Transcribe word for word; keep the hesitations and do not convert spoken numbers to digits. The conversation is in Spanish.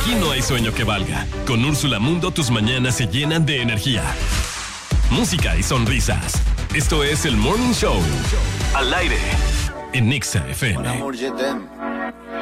Aquí no hay sueño que valga. Con Úrsula Mundo tus mañanas se llenan de energía, música y sonrisas. Esto es el Morning Show. Al aire. En Nexa F M. Mon amour, je t'aime.